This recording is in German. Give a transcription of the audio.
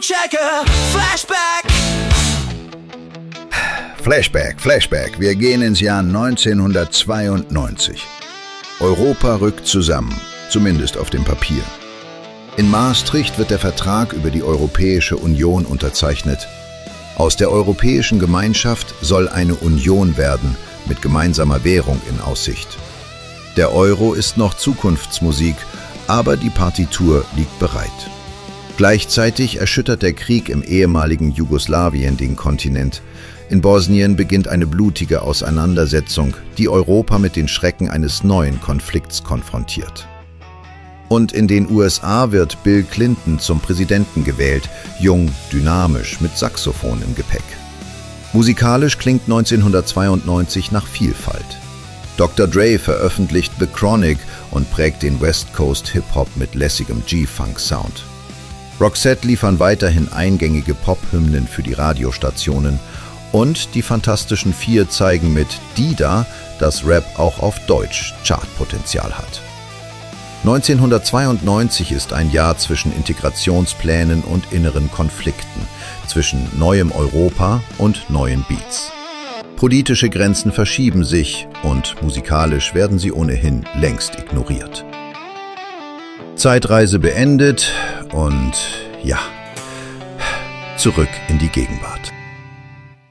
Checker, Flashback. Flashback. Wir gehen ins Jahr 1992. Europa rückt zusammen, zumindest auf dem Papier. In Maastricht wird der Vertrag über die Europäische Union unterzeichnet. Aus der Europäischen Gemeinschaft soll eine Union werden, mit gemeinsamer Währung in Aussicht. Der Euro ist noch Zukunftsmusik, aber die Partitur liegt bereit. Gleichzeitig erschüttert der Krieg im ehemaligen Jugoslawien den Kontinent. In Bosnien beginnt eine blutige Auseinandersetzung, die Europa mit den Schrecken eines neuen Konflikts konfrontiert. Und in den USA wird Bill Clinton zum Präsidenten gewählt, jung, dynamisch, mit Saxophon im Gepäck. Musikalisch klingt 1992 nach Vielfalt. Dr. Dre veröffentlicht The Chronic und prägt den West Coast Hip-Hop mit lässigem G-Funk-Sound. Roxette liefern weiterhin eingängige Pop-Hymnen für die Radiostationen und die Fantastischen Vier zeigen mit Dida, dass Rap auch auf Deutsch Chartpotenzial hat. 1992 ist ein Jahr zwischen Integrationsplänen und inneren Konflikten, zwischen neuem Europa und neuen Beats. Politische Grenzen verschieben sich und musikalisch werden sie ohnehin längst ignoriert. Zeitreise beendet und ja, zurück in die Gegenwart.